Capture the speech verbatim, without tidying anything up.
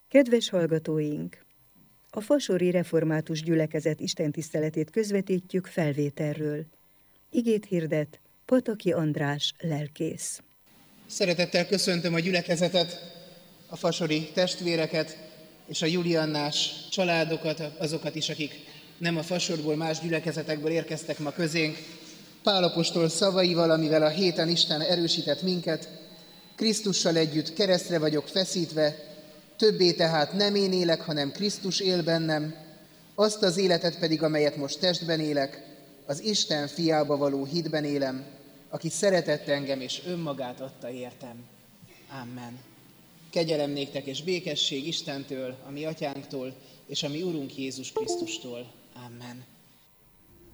Kedves hallgatóink! A Fasori Református Gyülekezet istentiszteletét közvetítjük felvételről. Igét hirdet Pataki András lelkész. Szeretettel köszöntöm a gyülekezetet, a fasori testvéreket és a juliannás családokat, azokat is, akik nem a fasorból, más gyülekezetekből érkeztek ma közénk. Pál apostol szavaival, amivel a héten Isten erősített minket, Krisztussal együtt keresztre vagyok feszítve, többé tehát nem én élek, hanem Krisztus él bennem, azt az életet pedig, amelyet most testben élek, az Isten fiába való hitben élem, aki szeretett engem és önmagát adta értem. Amen. Kegyelem néktek és békesség Istentől, a mi atyánktól, és a mi Urunk Jézus Krisztustól. Amen.